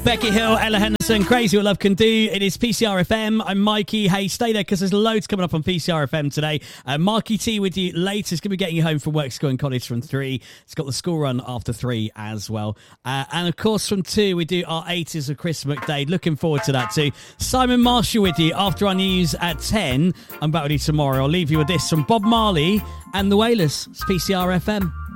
Becky Hill, Ella Henderson, Crazy What Love Can Do. It is PCR FM. I'm Mikey. Hey, stay there because there's loads coming up on PCR FM today. Marky T with you later. It's going to be getting you home from work, school and college from 3. It's got the school run after 3 as well. And of course from 2 we do our 80s of Chris McDade. Looking forward to that too. Simon Marshall with you after our news at 10. I'm back with you tomorrow. I'll leave you with this from Bob Marley and the Wailers. It's PCR FM.